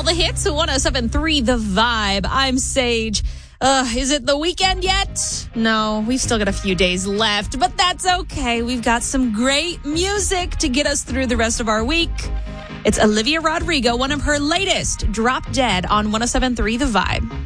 the hits, 107.3 The Vibe. I'm Sage. Is it the weekend yet? No, we've still got a few days left, but that's okay. We've got some great music to get us through the rest of our week. It's Olivia Rodrigo, one of her latest, Drop Dead on 107.3 The Vibe.